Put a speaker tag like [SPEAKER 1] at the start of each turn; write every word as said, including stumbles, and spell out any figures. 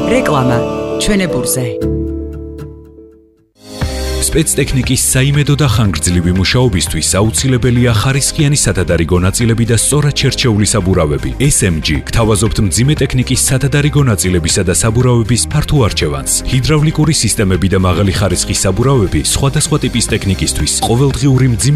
[SPEAKER 1] რეკლამა ჩვენებურზე.
[SPEAKER 2] სპეცტექნიკის საიმედო და ხანგრძლივი მუშაობისთვის აუცილებელია ხარისხიანი სათადარიგო ნაწილები და სწორად შერჩეული საბურავები. ეს ემ ჯი გთავაზობთ მძიმე ტექნიკის სათადარიგო ნაწილებისა და საბურავების ფართო არჩევანს. ჰიდრავლიკური სისტემები და მაღალი ხარისხის საბურავები სხვადასხვა ტიპის ტექნიკისთვის, ყოველდღიური მძიმე